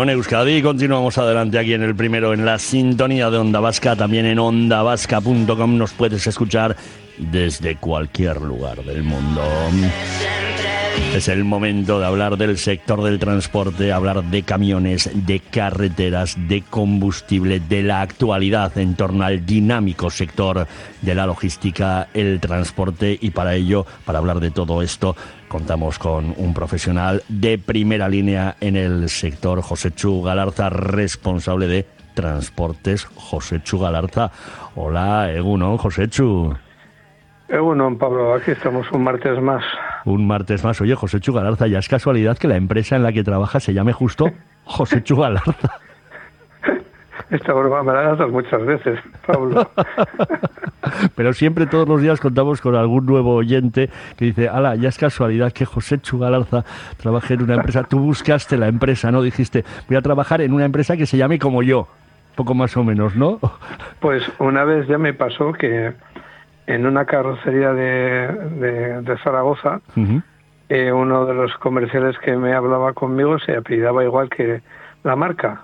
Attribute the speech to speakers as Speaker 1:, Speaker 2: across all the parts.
Speaker 1: Bueno, en Euskadi continuamos adelante aquí en el primero, en la sintonía de Onda Vasca. También en ondavasca.com nos puedes escuchar desde cualquier lugar del mundo. Es el momento de hablar del sector del transporte, hablar de camiones, de carreteras, de combustible, de la actualidad en torno al dinámico sector de la logística, el transporte, y para ello, para hablar de todo esto, contamos con un profesional de primera línea en el sector, Josechu Galarza, responsable de Transportes Josechu Galarza. Hola, Egunon, Josechu.
Speaker 2: Bueno, Pablo, aquí estamos un martes más.
Speaker 1: Un martes más. Oye, Josechu Galarza, ya es casualidad que la empresa en la que trabaja se llame justo Josechu Galarza.
Speaker 2: Esta broma me la das muchas veces, Pablo.
Speaker 1: Pero siempre, todos los días, contamos con algún nuevo oyente que dice, ala, ya es casualidad que Josechu Galarza trabaje en una empresa. Tú buscaste la empresa, ¿no? Dijiste, voy a trabajar en una empresa que se llame como yo. Poco más o menos, ¿no?
Speaker 2: Pues una vez ya me pasó que en una carrocería de Zaragoza, uno de los comerciales que me hablaba conmigo se apellidaba igual que la marca.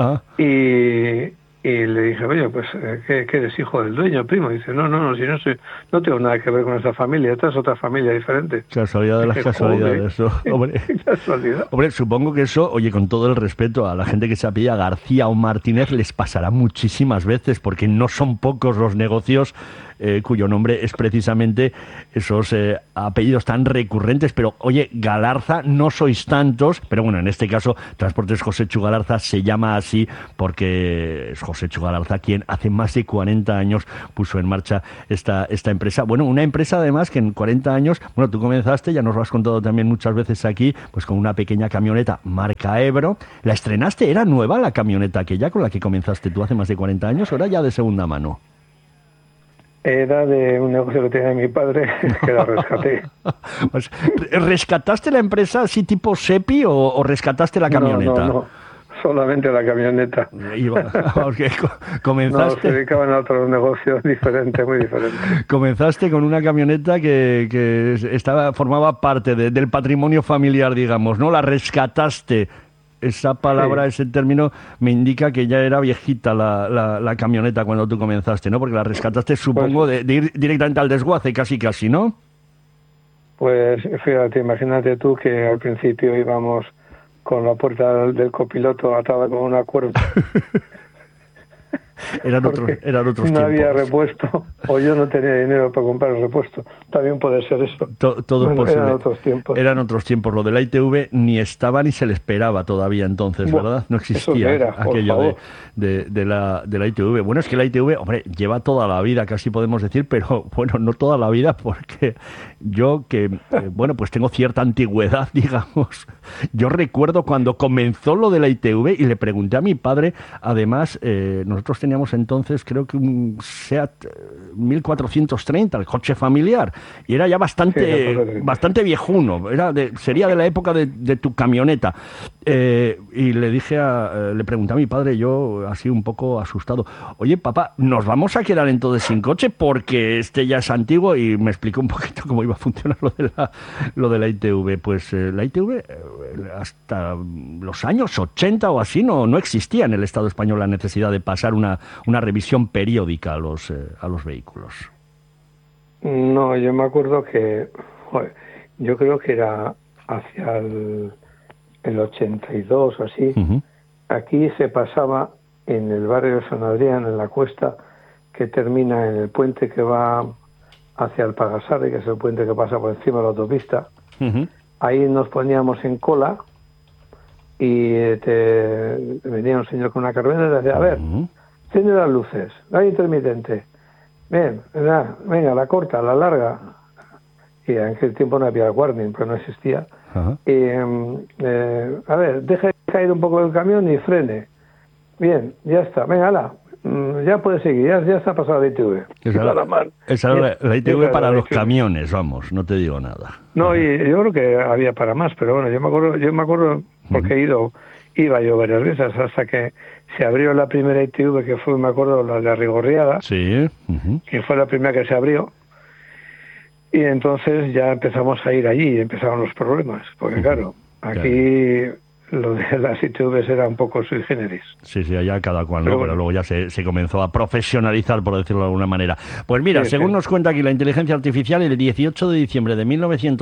Speaker 2: Y le dije, oye, pues, ¿qué eres, hijo del dueño, primo? Y dice, no, si no tengo nada que ver con esa familia, esta es otra familia diferente.
Speaker 1: Casualidad de las casualidades, ¿no? Hombre,
Speaker 2: casualidad.
Speaker 1: Hombre, supongo que eso, oye, con todo el respeto a la gente que se apellida García o Martínez, les pasará muchísimas veces, porque no son pocos los negocios cuyo nombre es precisamente esos apellidos tan recurrentes. Pero, oye, Galarza no sois tantos, pero bueno, en este caso, Transportes Josechu Galarza se llama así porque es Josechu Galarza quien hace más de 40 años puso en marcha esta empresa. Bueno, una empresa además que en 40 años, bueno, tú comenzaste, ya nos lo has contado también muchas veces aquí, pues con una pequeña camioneta marca Ebro. ¿La estrenaste? ¿Era nueva la camioneta aquella con la que comenzaste tú hace más de 40 años o era ya de segunda mano?
Speaker 2: Era de un negocio que tenía mi padre, que la rescaté.
Speaker 1: Pues, ¿rescataste la empresa así tipo SEPI o rescataste la camioneta?
Speaker 2: No, solamente la camioneta.
Speaker 1: Comenzaste...
Speaker 2: No, se dedicaban a otros negocios diferentes, muy diferentes.
Speaker 1: Comenzaste con una camioneta que formaba parte del patrimonio familiar, digamos, ¿no? La rescataste. Esa palabra, sí. Ese término me indica que ya era viejita la camioneta cuando tú comenzaste, ¿no? Porque la rescataste, supongo, pues, de ir directamente al desguace, casi, ¿no?
Speaker 2: Pues fíjate, imagínate tú que al principio íbamos con la puerta del copiloto atada con una cuerda.
Speaker 1: Eran otros tiempos.
Speaker 2: No había repuesto, o yo no tenía dinero para comprar el repuesto. También puede ser eso.
Speaker 1: Todo es posible.
Speaker 2: Eran otros tiempos.
Speaker 1: Eran otros tiempos. Lo de la ITV ni estaba ni se le esperaba todavía entonces, ¿verdad? No existía aquello de la ITV. Bueno, es que la ITV, hombre, lleva toda la vida, casi podemos decir, pero bueno, no toda la vida, porque yo bueno, pues tengo cierta antigüedad, digamos. Yo recuerdo cuando comenzó lo de la ITV y le pregunté a mi padre, además, nosotros teníamos entonces, creo que un Seat 1430, el coche familiar, y era ya bastante viejuno, sería de la época de tu camioneta. Y le pregunté a mi padre, yo así un poco asustado, oye, papá, ¿nos vamos a quedar entonces sin coche porque este ya es antiguo? Y me explicó un poquito cómo iba a funcionar lo de la ITV. Pues la ITV, hasta los años 80 o así, no existía en el Estado español la necesidad de pasar una revisión periódica a los vehículos.
Speaker 2: No, yo me acuerdo que, yo creo que era hacia el 82 o así. Aquí se pasaba en el barrio de San Adrián, en la cuesta, que termina en el puente que va hacia el Pagasarri, que es el puente que pasa por encima de la autopista. Ahí nos poníamos en cola y venía un señor con una carpeta y decía, a ver, tiene las luces, la intermitente. Bien, venga, la corta, la larga. Y en aquel tiempo no había warning, pero no existía. Y, a ver, deje caer un poco el camión y frene. Bien, ya está, venga, ya puede seguir, ya está pasada la ITV.
Speaker 1: Esa era la ITV para los camiones, vamos, no te digo nada.
Speaker 2: No, y yo creo que había para más, pero bueno, yo me acuerdo porque iba yo varias veces hasta que se abrió la primera ITV, que fue, me acuerdo, la de Rigorriaga, que fue la primera que se abrió, y entonces ya empezamos a ir allí y empezaron los problemas, porque claro, aquí lo de las ITVs era un poco sui generis.
Speaker 1: Sí, allá cada cual, ¿no? Pero luego ya se comenzó a profesionalizar, por decirlo de alguna manera. Pues mira, según nos cuenta aquí la inteligencia artificial, el 18 de diciembre de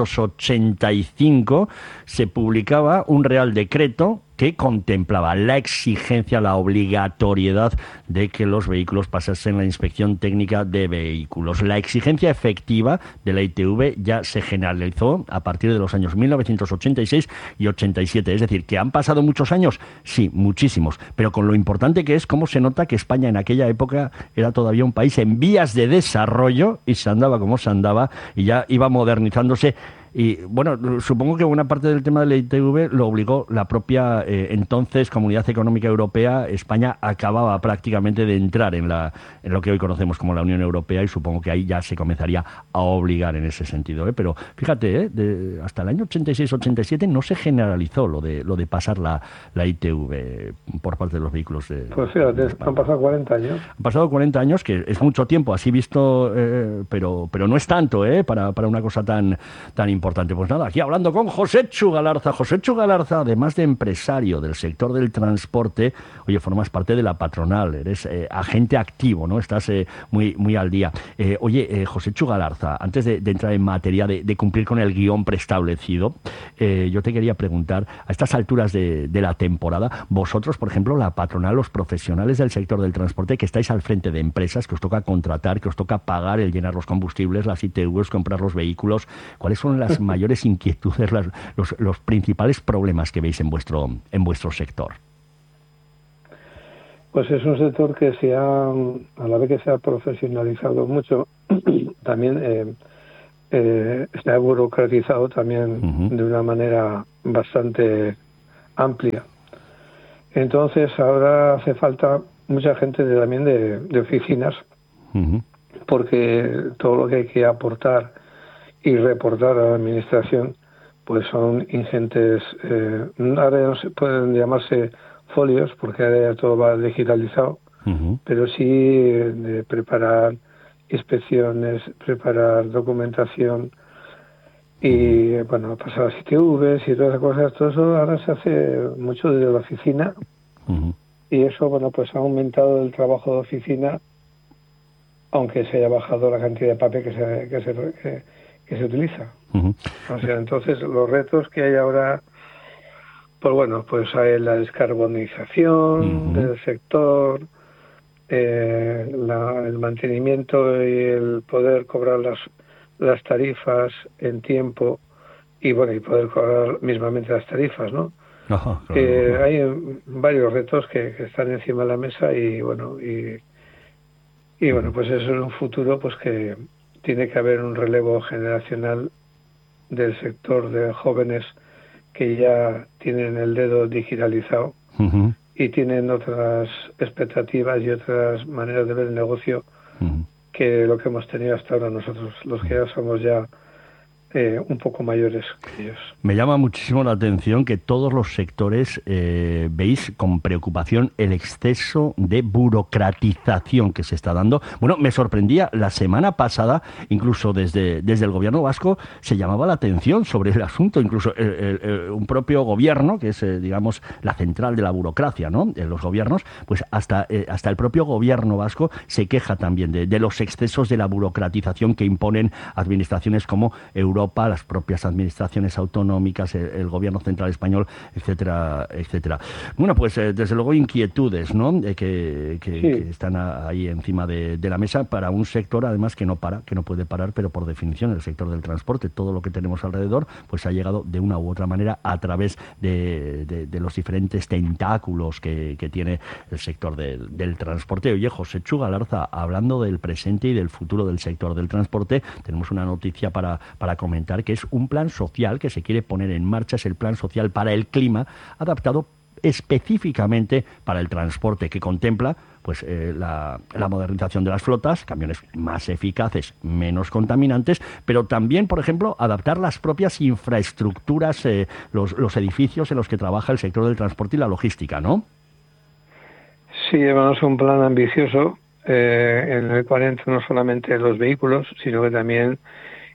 Speaker 1: 1985 se publicaba un Real Decreto que contemplaba la exigencia, la obligatoriedad de que los vehículos pasasen la inspección técnica de vehículos. La exigencia efectiva de la ITV ya se generalizó a partir de los años 1986 y 87. Es decir, ¿que han pasado muchos años? Sí, muchísimos. Pero con lo importante que es, cómo se nota que España en aquella época era todavía un país en vías de desarrollo y se andaba como se andaba y ya iba modernizándose. Y bueno, supongo que buena parte del tema de la ITV lo obligó la propia entonces Comunidad Económica Europea. España acababa prácticamente de entrar en lo que hoy conocemos como la Unión Europea y supongo que ahí ya se comenzaría a obligar en ese sentido. Pero fíjate, hasta el año 86-87 no se generalizó lo de pasar la ITV por parte de los vehículos.
Speaker 2: Pues fíjate, han pasado 40 años.
Speaker 1: Han pasado 40 años, que es mucho tiempo, así visto, pero no es tanto para una cosa tan importante. Pues nada, aquí hablando con Joséchu Galarza. Joséchu Galarza, además de empresario del sector del transporte, oye, formas parte de la patronal, eres agente activo, ¿no? Estás muy al día. Joséchu Galarza, antes de entrar en materia de cumplir con el guión preestablecido, yo te quería preguntar, a estas alturas de la temporada, vosotros, por ejemplo, la patronal, los profesionales del sector del transporte, que estáis al frente de empresas, que os toca contratar, que os toca pagar el llenar los combustibles, las ITVs, comprar los vehículos, ¿cuáles son las mayores inquietudes, los principales problemas que veis en vuestro sector?
Speaker 2: Pues es un sector que a la vez que se ha profesionalizado mucho, también está burocratizado también de una manera bastante amplia. Entonces ahora hace falta mucha gente también de oficinas, porque todo lo que hay que aportar y reportar a la administración pues son ingentes. Ahora no se pueden llamarse folios porque ahora ya todo va digitalizado, pero sí de preparar inspecciones, preparar documentación y bueno, pasar las ITVs y todas esas cosas. Todo eso ahora se hace mucho desde la oficina y eso bueno pues ha aumentado el trabajo de oficina, aunque se haya bajado la cantidad de papel que se utiliza. O sea, entonces los retos que hay ahora, pues bueno, pues hay la descarbonización del sector, el mantenimiento y el poder cobrar las tarifas en tiempo y bueno, y poder cobrar mismamente las tarifas, ¿no?
Speaker 1: Ajá, claro.
Speaker 2: Hay varios retos que están encima de la mesa y bueno, pues eso en un futuro pues que tiene que haber un relevo generacional del sector de jóvenes que ya tienen el dedo digitalizado y tienen otras expectativas y otras maneras de ver el negocio que lo que hemos tenido hasta ahora nosotros, los que ya somos ya un poco mayores que ellos.
Speaker 1: Me llama muchísimo la atención que todos los sectores veis con preocupación el exceso de burocratización que se está dando. Bueno, me sorprendía la semana pasada, incluso desde el gobierno vasco se llamaba la atención sobre el asunto, incluso un propio gobierno, que es, digamos, la central de la burocracia, ¿no? En los gobiernos, pues hasta el propio gobierno vasco se queja también de los excesos de la burocratización que imponen administraciones como Europa, las propias administraciones autonómicas, el gobierno central español, etcétera, etcétera. Bueno, pues desde luego inquietudes, ¿no? Que están ahí encima de la mesa para un sector además que no puede parar, pero por definición el sector del transporte, todo lo que tenemos alrededor, pues ha llegado de una u otra manera a través de los diferentes tentáculos que tiene el sector del transporte. Oye, Joséchu Galarza, hablando del presente y del futuro del sector del transporte, tenemos una noticia para comentar, que es un plan social que se quiere poner en marcha, es el Plan Social para el Clima, adaptado específicamente para el transporte, que contempla pues la modernización de las flotas, camiones más eficaces, menos contaminantes, pero también, por ejemplo, adaptar las propias infraestructuras, los edificios en los que trabaja el sector del transporte y la logística, ¿no?
Speaker 2: Sí, llevamos un plan ambicioso en el cual entran no solamente los vehículos, sino que también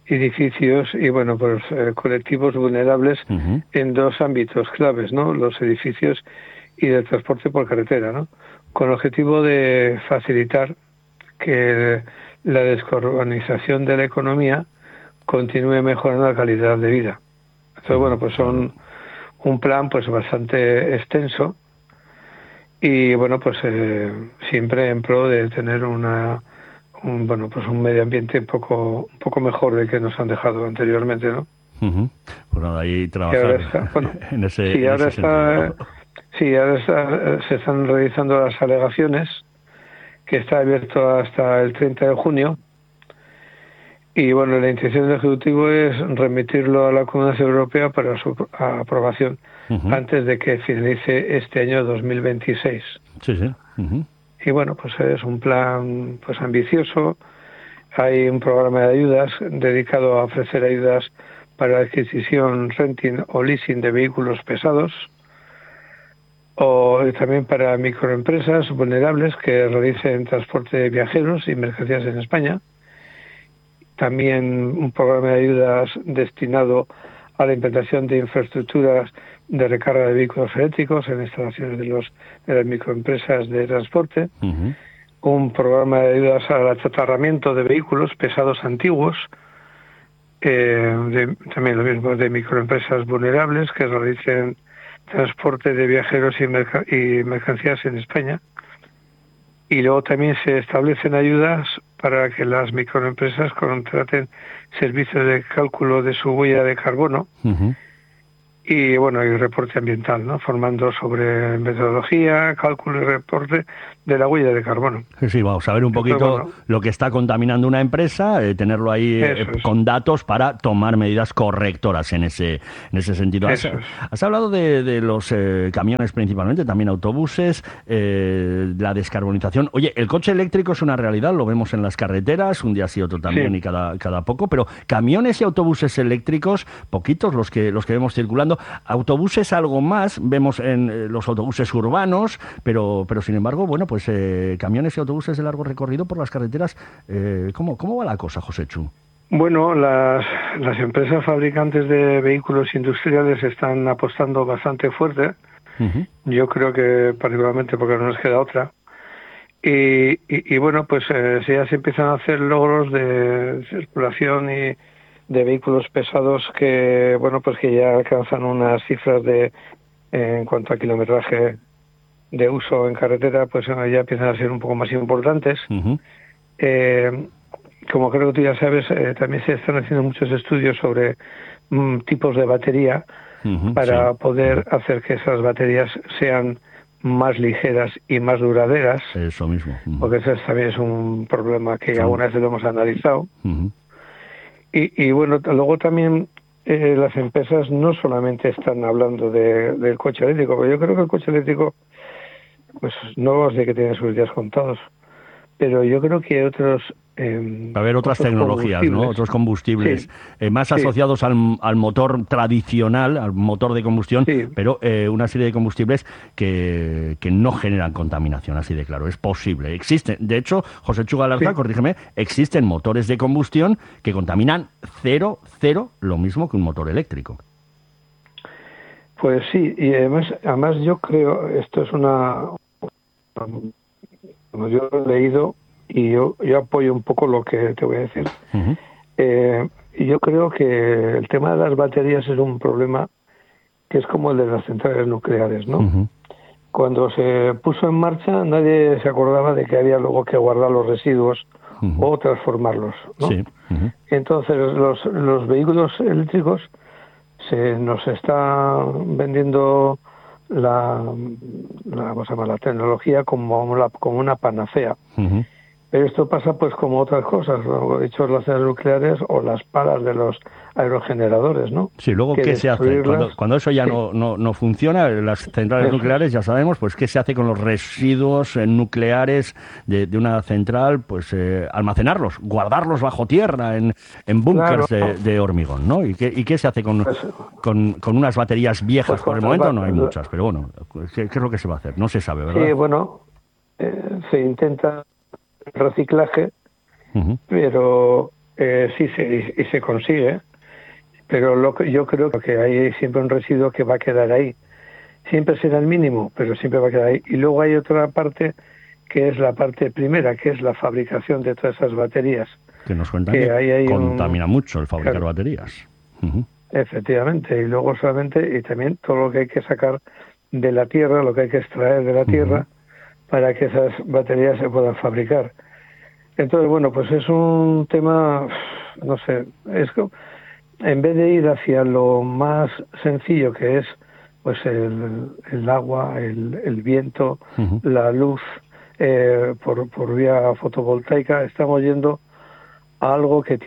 Speaker 2: edificios y bueno, pues colectivos vulnerables en dos ámbitos claves, ¿no? Los edificios y el transporte por carretera, ¿no? Con el objetivo de facilitar que la descarbonización de la economía continúe mejorando la calidad de vida. Entonces, bueno, pues son un plan pues bastante extenso y bueno, pues siempre en pro de tener un medio ambiente un poco mejor del que nos han dejado anteriormente, ¿no?
Speaker 1: Pues nada, ahí trabajar en ese sentido.
Speaker 2: Sí, ahora se están realizando las alegaciones, que está abierto hasta el 30 de junio. Y bueno, la intención del Ejecutivo es remitirlo a la Comunidad Europea para su aprobación antes de que finalice este año 2026.
Speaker 1: Sí.
Speaker 2: Y bueno, pues es un plan pues ambicioso. Hay un programa de ayudas dedicado a ofrecer ayudas para adquisición, renting o leasing de vehículos pesados, o también para microempresas vulnerables que realicen transporte de viajeros y mercancías en España. También un programa de ayudas destinado a la implantación de infraestructuras de recarga de vehículos eléctricos en instalaciones de las microempresas de transporte. Un programa de ayudas al achatarramiento de vehículos pesados antiguos, también lo mismo de microempresas vulnerables que realicen transporte de viajeros y mercancías en España. Y luego también se establecen ayudas para que las microempresas contraten servicios de cálculo de su huella de carbono y bueno, y reporte ambiental, ¿no? Formando sobre metodología, cálculo y reporte de la huella de carbono.
Speaker 1: Sí, vamos a ver un poquito lo que está contaminando una empresa, tenerlo ahí con datos para tomar medidas correctoras en ese sentido. Has hablado de los camiones principalmente, también autobuses, la descarbonización. Oye, el coche eléctrico es una realidad, lo vemos en las carreteras, un día sí, otro también y cada poco, pero camiones y autobuses eléctricos, poquitos los que vemos circulando. Autobuses algo más, vemos en los autobuses urbanos, pero sin embargo, bueno, pues camiones y autobuses de largo recorrido por las carreteras, ¿cómo va la cosa, José Chu?
Speaker 2: Bueno, las empresas fabricantes de vehículos industriales están apostando bastante fuerte. Yo creo que particularmente porque no nos queda otra. Y bueno, pues ya se empiezan a hacer logros de circulación y de vehículos pesados que, bueno, pues que ya alcanzan unas cifras en cuanto a kilometraje de uso en carretera, pues ya empiezan a ser un poco más importantes. Como creo que tú ya sabes, también se están haciendo muchos estudios sobre tipos de batería para poder hacer que esas baterías sean más ligeras y más duraderas.
Speaker 1: Eso mismo.
Speaker 2: Porque eso también es un problema que alguna vez lo hemos analizado. Y bueno, luego también las empresas no solamente están hablando del coche eléctrico, pero yo creo que el coche eléctrico, pues no sé que tiene sus días contados, pero yo creo que hay otros...
Speaker 1: Va a haber otras tecnologías, ¿no? Otros combustibles más asociados al motor tradicional, al motor de combustión, pero una serie de combustibles que no generan contaminación, así de claro. Es posible. Existen, de hecho, José Chu Galarza, corrígeme, existen motores de combustión que contaminan cero, lo mismo que un motor eléctrico.
Speaker 2: Pues sí, y además yo creo, esto es como yo lo he leído, y yo apoyo un poco lo que te voy a decir. Yo creo que el tema de las baterías es un problema que es como el de las centrales nucleares, ¿no? Cuando se puso en marcha nadie se acordaba de que había luego que guardar los residuos o transformarlos, ¿no? Entonces los vehículos eléctricos se nos está vendiendo la tecnología como una panacea. Pero esto pasa pues como otras cosas, lo he dicho, las centrales nucleares o las palas de los aerogeneradores, ¿no?
Speaker 1: Sí, luego ¿qué se hace? Cuando eso ya no funciona, las centrales nucleares, ya sabemos, pues ¿qué se hace con los residuos nucleares de una central? Pues almacenarlos, guardarlos bajo tierra en búnkers de hormigón, ¿no? ¿Y qué se hace con unas baterías viejas? Por el momento no hay muchas, pero bueno, ¿qué es lo que se va a hacer? No se sabe, ¿verdad?
Speaker 2: Sí, bueno, se intenta reciclaje, pero Sí, y se consigue, pero yo creo que hay siempre un residuo que va a quedar ahí. Siempre será el mínimo, pero siempre va a quedar ahí. Y luego hay otra parte, que es la parte primera, que es la fabricación de todas esas baterías.
Speaker 1: Que nos cuentan que contamina mucho el fabricar baterías.
Speaker 2: Efectivamente, y luego solamente, y también todo lo que hay que sacar de la tierra, lo que hay que extraer de la tierra, para que esas baterías se puedan fabricar. Entonces, bueno, pues es un tema, no sé, es que en vez de ir hacia lo más sencillo que es pues el agua, el viento, la luz por vía fotovoltaica, estamos yendo a algo que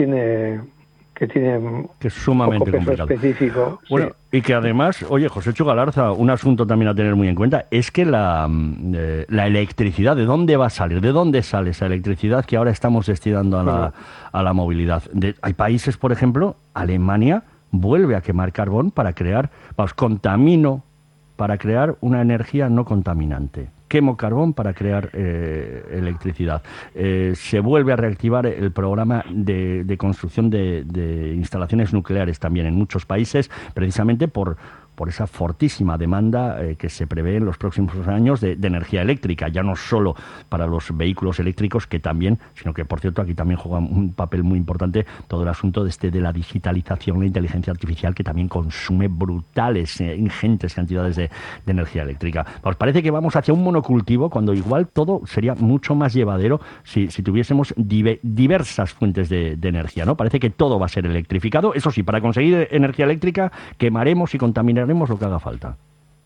Speaker 2: es
Speaker 1: sumamente complicado.
Speaker 2: Específico.
Speaker 1: Bueno, sí. Y que además, oye, Joséchu Galarza, un asunto también a tener muy en cuenta, es que la electricidad, ¿de dónde va a salir? ¿De dónde sale esa electricidad que ahora estamos destinando a la movilidad? Hay países, por ejemplo, Alemania vuelve a quemar carbón para crear, contamino para crear una energía no contaminante. Quemo carbón para crear electricidad. Se vuelve a reactivar el programa de construcción de instalaciones nucleares también en muchos países, precisamente por esa fortísima demanda que se prevé en los próximos años de energía eléctrica, ya no solo para los vehículos eléctricos, que también, sino que, por cierto, aquí también juega un papel muy importante todo el asunto de la digitalización, la inteligencia artificial, que también consume brutales, ingentes cantidades de energía eléctrica. ¿Os parece que vamos hacia un monocultivo, cuando igual todo sería mucho más llevadero si tuviésemos diversas fuentes de energía, ¿no? Parece que todo va a ser electrificado. Eso sí, para conseguir energía eléctrica quemaremos y contaminaremos lo que haga falta.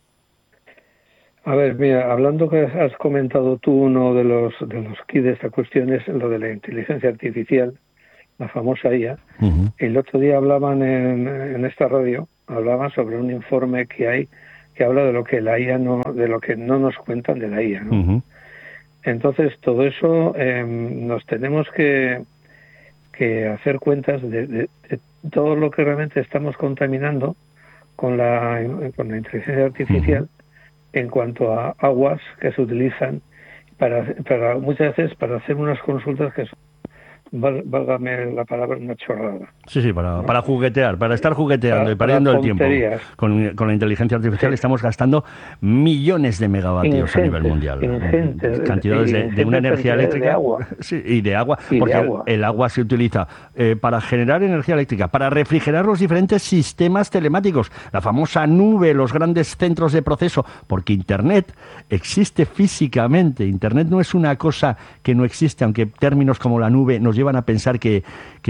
Speaker 2: A ver, mira, hablando que has comentado tú uno de los key de esta cuestión es lo de la inteligencia artificial, la famosa IA. El otro día hablaban en esta radio, hablaban sobre un informe que hay que habla de lo que la IA de lo que no nos cuentan de la IA, ¿no? Entonces todo eso nos tenemos que hacer cuentas de todo lo que realmente estamos contaminando con la inteligencia artificial en cuanto a aguas que se utilizan para muchas veces para hacer unas consultas que son, válgame la palabra, una chorrada.
Speaker 1: Sí, para juguetear, para estar jugueteando y perdiendo el tiempo. Con la inteligencia artificial estamos gastando millones de megavatios a nivel mundial. Cantidades de una energía eléctrica.
Speaker 2: De agua.
Speaker 1: Sí, y de agua. Porque el agua se utiliza para generar energía eléctrica, para refrigerar los diferentes sistemas telemáticos, la famosa nube, los grandes centros de proceso, porque Internet existe físicamente. Internet no es una cosa que no existe, aunque términos como la nube nos llevan a pensar que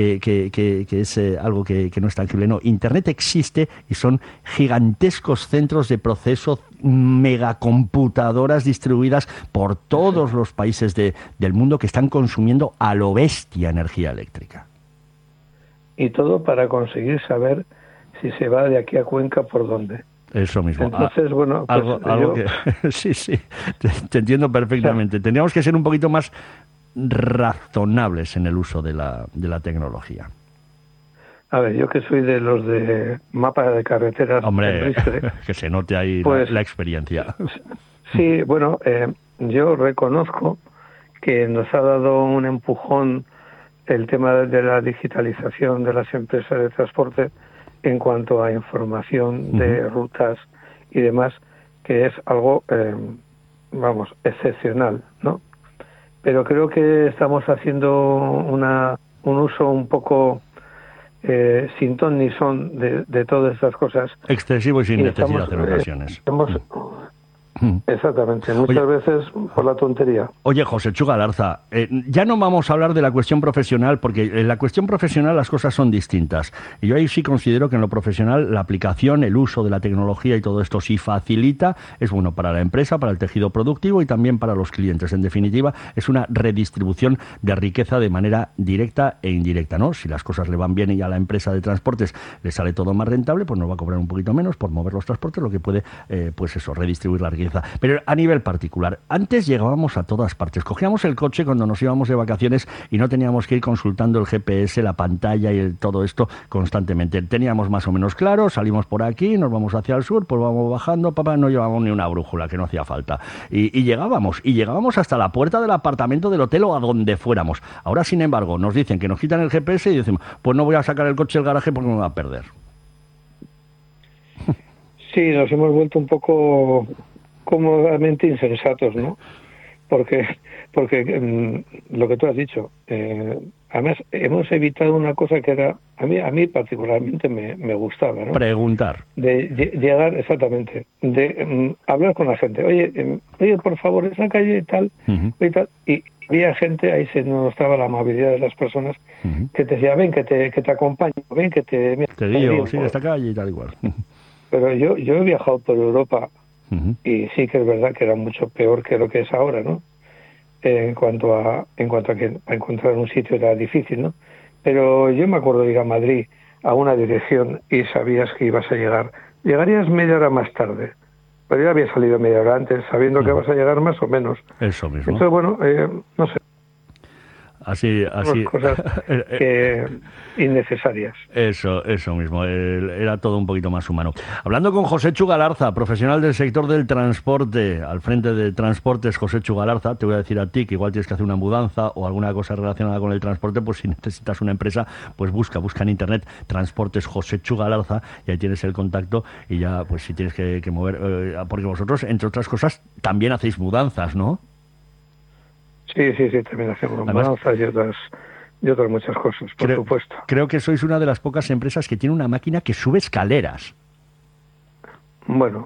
Speaker 1: es algo que no es tangible. No, Internet existe y son gigantescos centros de proceso, megacomputadoras distribuidas por todos los países del mundo que están consumiendo a lo bestia energía eléctrica.
Speaker 2: Y todo para conseguir saber si se va de aquí a Cuenca por dónde.
Speaker 1: Eso mismo.
Speaker 2: Entonces, bueno, pues
Speaker 1: algo que sí, te entiendo perfectamente. Tendríamos que ser un poquito más razonables en el uso de la tecnología.
Speaker 2: A ver, yo que soy de los de mapa de carreteras,
Speaker 1: hombre, que se note ahí pues, la experiencia.
Speaker 2: Sí, bueno, yo reconozco que nos ha dado un empujón el tema de la digitalización de las empresas de transporte en cuanto a información de rutas y demás, que es algo, excepcional, ¿no? Pero creo que estamos haciendo un uso un poco sin ton ni son de todas estas cosas.
Speaker 1: Excesivo y sin necesidad en ocasiones.
Speaker 2: Exactamente, muchas veces por la tontería.
Speaker 1: Oye, Joséchu Galarza, ya no vamos a hablar de la cuestión profesional, porque en la cuestión profesional las cosas son distintas. Y yo ahí sí considero que en lo profesional la aplicación, el uso de la tecnología y todo esto sí facilita, es bueno para la empresa, para el tejido productivo y también para los clientes. En definitiva, es una redistribución de riqueza de manera directa e indirecta, ¿no? Si las cosas le van bien y a la empresa de transportes le sale todo más rentable, pues nos va a cobrar un poquito menos por mover los transportes, lo que puede, redistribuir la riqueza Mirza. Pero a nivel particular, antes llegábamos a todas partes. Cogíamos el coche cuando nos íbamos de vacaciones y no teníamos que ir consultando el GPS, la pantalla y todo esto constantemente. Teníamos más o menos claro, salimos por aquí, nos vamos hacia el sur, pues vamos bajando, papá, no llevábamos ni una brújula, que no hacía falta. Y llegábamos hasta la puerta del apartamento del hotel o a donde fuéramos. Ahora, sin embargo, nos dicen que nos quitan el GPS y decimos, pues no voy a sacar el coche del garaje porque me va a perder.
Speaker 2: Sí, nos hemos vuelto un poco cómodamente insensatos, ¿no? Porque lo que tú has dicho, además hemos evitado una cosa que era, a mí particularmente me gustaba, ¿no?
Speaker 1: Preguntar.
Speaker 2: De llegar, exactamente, de hablar con la gente. Oye, por favor, esa calle y tal, y tal, y había gente, ahí se notaba la amabilidad de las personas, que te decía, ven, que te acompaño, ven, que te... Mira,
Speaker 1: te digo, sí, esta calle y tal igual.
Speaker 2: Pero yo he viajado por Europa y sí que es verdad que era mucho peor que lo que es ahora, ¿no? En cuanto a que a encontrar un sitio era difícil, ¿no? Pero yo me acuerdo de ir a Madrid a una dirección y sabías que ibas a llegar. Llegarías media hora más tarde, pero ya había salido media hora antes, sabiendo que vas a llegar más o menos.
Speaker 1: Eso mismo.
Speaker 2: Entonces, bueno, no sé.
Speaker 1: Así.
Speaker 2: Cosas innecesarias.
Speaker 1: Eso mismo. Era todo un poquito más humano. Hablando con José Chu Galarza, profesional del sector del transporte, al frente de Transportes José Chu Galarza, te voy a decir a ti que igual tienes que hacer una mudanza o alguna cosa relacionada con el transporte, pues si necesitas una empresa, pues busca en internet Transportes José Chu Galarza y ahí tienes el contacto y ya, pues si tienes que mover, porque vosotros, entre otras cosas, también hacéis mudanzas, ¿no?
Speaker 2: Sí, también hacemos mudanzas y otras muchas cosas, por supuesto.
Speaker 1: Creo que sois una de las pocas empresas que tiene una máquina que sube escaleras.
Speaker 2: Bueno,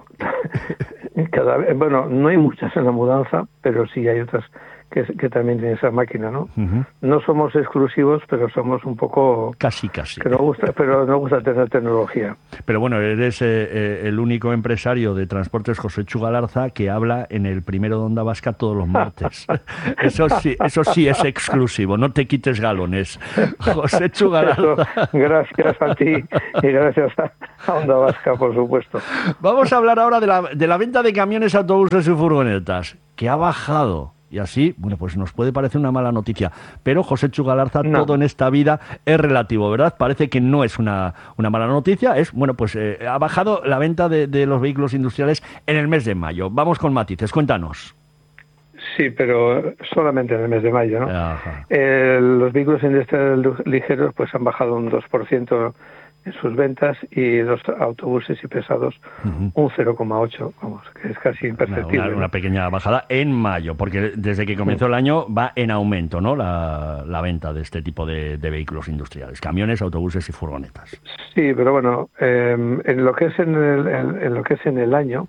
Speaker 2: no hay muchas en la mudanza, pero sí hay otras que también tienen esa máquina, ¿no? No somos exclusivos, pero somos un poco...
Speaker 1: Casi.
Speaker 2: Pero nos gusta tener tecnología.
Speaker 1: Pero bueno, eres el único empresario de Transportes José Chu Galarza que habla en el Primero de Onda Vasca todos los martes. Eso sí es exclusivo, no te quites galones. José Chu Galarza.
Speaker 2: Gracias a ti y gracias a Onda Vasca, por supuesto.
Speaker 1: Vamos a hablar ahora de la venta de camiones, autobuses y furgonetas, que ha bajado. Y así, bueno, pues nos puede parecer una mala noticia. Pero, José Chu Galarza, todo en esta vida es relativo, ¿verdad? Parece que no es una mala noticia. Ha bajado la venta de los vehículos industriales en el mes de mayo. Vamos con matices, cuéntanos.
Speaker 2: Sí, pero solamente en el mes de mayo, ¿no? Los vehículos industriales ligeros pues han bajado un 2% en sus ventas y los autobuses y pesados un 0,8%, vamos, que es casi imperceptible.
Speaker 1: Una pequeña bajada en mayo, porque desde que comenzó el año va en aumento, ¿no? La venta de este tipo de vehículos industriales, camiones, autobuses y furgonetas.
Speaker 2: Sí, pero bueno, en lo que es en el año,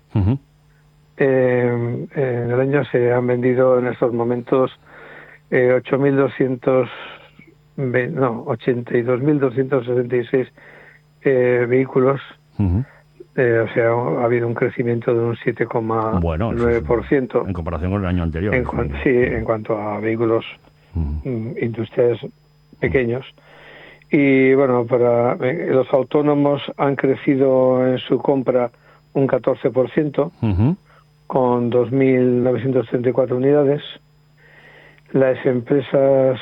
Speaker 2: en el año se han vendido en estos momentos 82.266 vehículos, o sea, ha habido un crecimiento de un 7,9%.
Speaker 1: En comparación con el año anterior.
Speaker 2: En cuanto a vehículos industriales pequeños. Y bueno, para los autónomos han crecido en su compra un 14%, con 2.934 unidades. Las empresas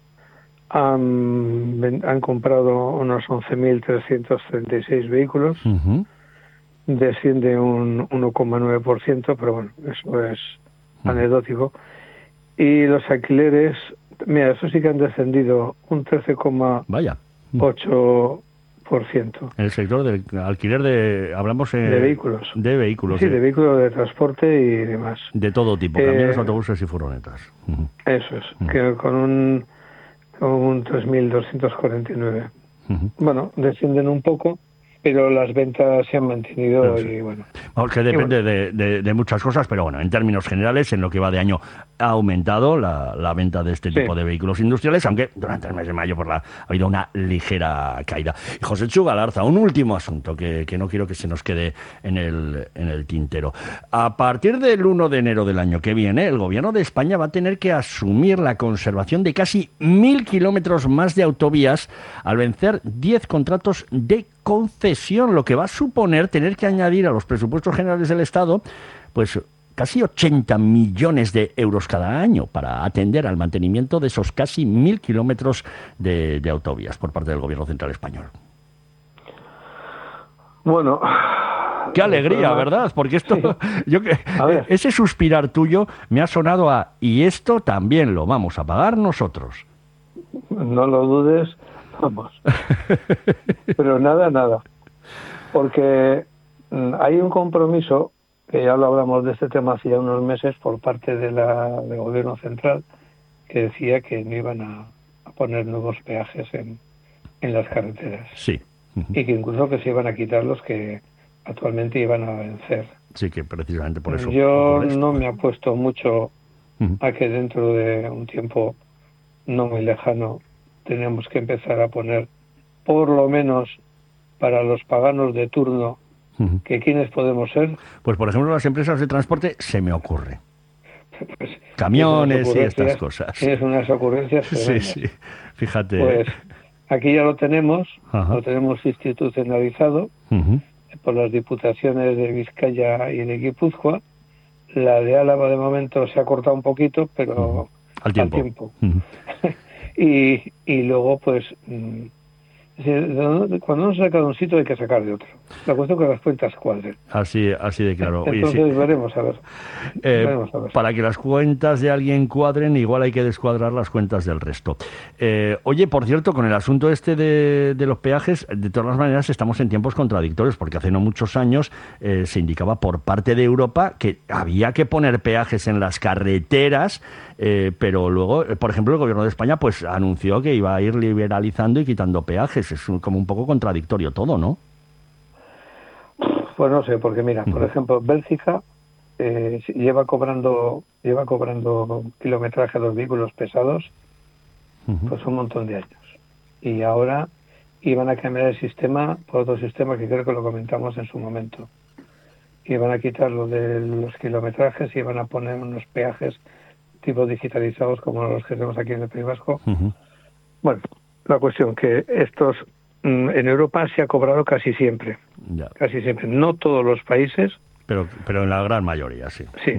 Speaker 2: han comprado unos 11.336 vehículos, desciende un 1,9%, pero bueno, eso es anecdótico. Y los alquileres, mira, eso sí que han descendido un 13,8%.
Speaker 1: En el sector del alquiler hablamos
Speaker 2: de vehículos.
Speaker 1: De vehículos.
Speaker 2: Sí, de vehículos de transporte y demás.
Speaker 1: De todo tipo, camiones, autobuses y furgonetas.
Speaker 2: Eso es, que con un 3.249. Bueno, descienden un poco, pero las ventas se han mantenido y bueno.
Speaker 1: Vamos, que depende de muchas cosas, pero bueno, en términos generales, en lo que va de año ha aumentado la venta de este tipo de vehículos industriales, aunque durante el mes de mayo ha habido una ligera caída. Y José Chu Galarza, un último asunto que no quiero que se nos quede en el tintero. A partir del 1 de enero del año que viene, el gobierno de España va a tener que asumir la conservación de casi 1.000 kilómetros más de autovías al vencer 10 contratos de concesión, lo que va a suponer tener que añadir a los presupuestos generales del Estado, pues casi 80 millones de euros cada año para atender al mantenimiento de esos casi 1.000 kilómetros de autovías por parte del Gobierno Central Español.
Speaker 2: Bueno...
Speaker 1: Qué alegría, ¿verdad? Porque esto, sí. Ese suspirar tuyo me ha sonado a, y esto también lo vamos a pagar nosotros.
Speaker 2: No lo dudes, vamos. Pero nada. Porque hay un compromiso, que ya lo hablamos de este tema hace ya unos meses, por parte del Gobierno Central, que decía que no iban a poner nuevos peajes en las carreteras.
Speaker 1: Sí.
Speaker 2: Y que incluso que se iban a quitar los que actualmente iban a vencer.
Speaker 1: Sí, que precisamente por eso.
Speaker 2: Yo no me apuesto mucho a que dentro de un tiempo no muy lejano tenemos que empezar a poner, por lo menos para los paganos de turno, que ¿quiénes podemos ser?
Speaker 1: Pues por ejemplo las empresas de transporte se me ocurre. Pues, camiones y estas cosas.
Speaker 2: Tienes unas ocurrencias.
Speaker 1: Sí, fíjate.
Speaker 2: Pues aquí ya lo tenemos institucionalizado por las diputaciones de Vizcaya y de Guipúzcoa. La de Álava de momento se ha cortado un poquito, pero
Speaker 1: al tiempo.
Speaker 2: Y luego, pues, cuando uno saca de un sitio hay que sacar de otro. La cuestión es que las cuentas cuadren.
Speaker 1: Así de claro.
Speaker 2: Entonces veremos a ver.
Speaker 1: Para que las cuentas de alguien cuadren, igual hay que descuadrar las cuentas del resto. Oye, por cierto, con el asunto este de los peajes, de todas maneras estamos en tiempos contradictorios, porque hace no muchos años se indicaba por parte de Europa que había que poner peajes en las carreteras, pero luego, por ejemplo, el Gobierno de España pues anunció que iba a ir liberalizando y quitando peajes. Es como un poco contradictorio todo, ¿no?
Speaker 2: Pues no sé, porque mira, por ejemplo, Bélgica lleva cobrando kilometraje a los vehículos pesados pues un montón de años. Y ahora iban a cambiar el sistema por otro sistema que creo que lo comentamos en su momento. Iban a quitar lo de los kilometrajes y iban a poner unos peajes tipo digitalizados como los que tenemos aquí en el País Vasco. Bueno, la cuestión que estos en Europa se ha cobrado casi siempre. No todos los países,
Speaker 1: pero en la gran mayoría, sí.
Speaker 2: Sí.